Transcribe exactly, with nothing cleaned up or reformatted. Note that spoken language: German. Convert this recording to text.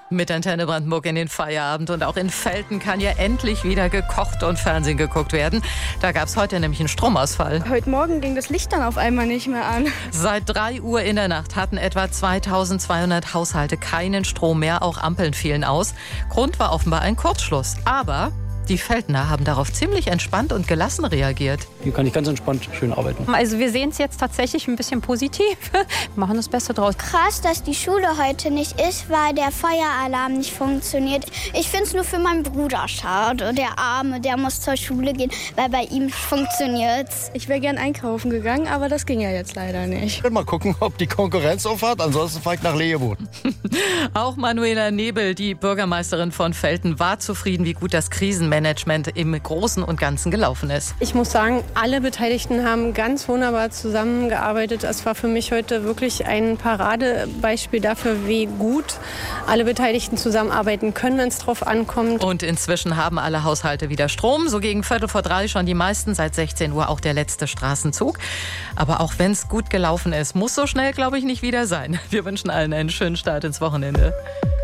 Mit Antenne Brandenburg in den Feierabend. Und auch in Velten kann ja endlich wieder gekocht und Fernsehen geguckt werden. Da gab es heute nämlich einen Stromausfall. Heute Morgen ging das Licht dann auf einmal nicht mehr an. Seit drei Uhr in der Nacht hatten etwa zweitausendzweihundert Haushalte keinen Strom mehr. Auch Ampeln fielen aus. Grund war offenbar ein Kurzschluss. Aber die Veltener haben darauf ziemlich entspannt und gelassen reagiert. Hier kann ich ganz entspannt schön arbeiten. Also wir sehen es jetzt tatsächlich ein bisschen positiv. Wir machen das Beste draus. Krass, dass die Schule heute nicht ist, weil der Feueralarm nicht funktioniert. Ich finde es nur für meinen Bruder schade. Der Arme, der muss zur Schule gehen, weil bei ihm funktioniert's. Ich wäre gern einkaufen gegangen, aber das ging ja jetzt leider nicht. Mal gucken, ob die Konkurrenz aufhat. Ansonsten fahre ich nach Lehewohl. Auch Manuela Nebel, die Bürgermeisterin von Velten, war zufrieden, wie gut das Krisenmanagement im Großen und Ganzen gelaufen ist. Ich muss sagen, alle Beteiligten haben ganz wunderbar zusammengearbeitet. Es war für mich heute wirklich ein Paradebeispiel dafür, wie gut alle Beteiligten zusammenarbeiten können, wenn es drauf ankommt. Und inzwischen haben alle Haushalte wieder Strom. So gegen Viertel vor drei schon die meisten, seit sechzehn Uhr auch der letzte Straßenzug. Aber auch wenn es gut gelaufen ist, muss so schnell, glaube ich, nicht wieder sein. Wir wünschen allen einen schönen Start ins Wochenende.